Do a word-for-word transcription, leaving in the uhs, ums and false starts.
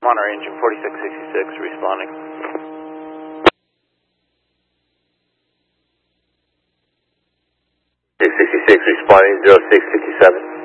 Monterey engine forty-six sixty-six responding. six sixty-six responding, zero six sixty-seven.